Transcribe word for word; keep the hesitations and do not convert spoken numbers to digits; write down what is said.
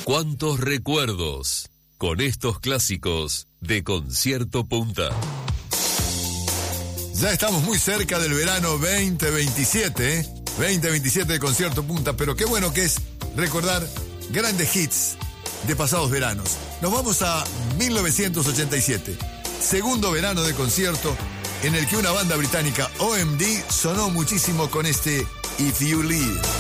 cuántos recuerdos con estos clásicos de Concierto Punta. Ya estamos muy cerca del verano veinte veintisiete, ¿eh? veinte veintisiete de Concierto Punta, pero qué bueno que es recordar grandes hits de pasados veranos. Nos vamos a mil novecientos ochenta y siete, segundo verano de concierto, en el que una banda británica, O M D, sonó muchísimo con este If You Leave.